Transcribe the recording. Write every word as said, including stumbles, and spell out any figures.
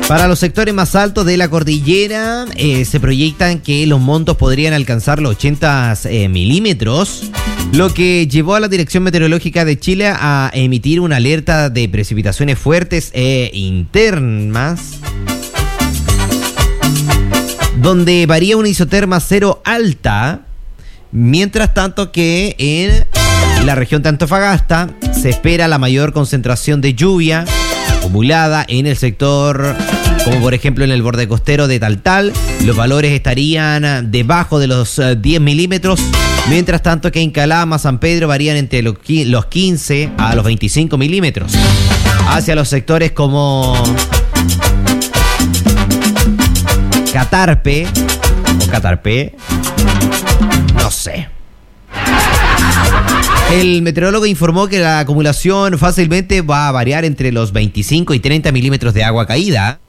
Para los sectores más altos de la cordillera, eh, se proyectan que los montos podrían alcanzar los ochenta eh, milímetros, lo que llevó a la Dirección Meteorológica de Chile a emitir una alerta de precipitaciones fuertes e internas, donde varía una isoterma cero alta, mientras tanto que en la región de Antofagasta se espera la mayor concentración de lluvia acumulada en el sector, como por ejemplo en el borde costero de Taltal. Los valores estarían debajo de los diez milímetros, mientras tanto que en Calama, San Pedro varían entre los quince a los veinticinco milímetros. Hacia los sectores como Catarpe o Catarpe, no sé. El meteorólogo informó que la acumulación fácilmente va a variar entre los veinticinco y treinta milímetros de agua caída.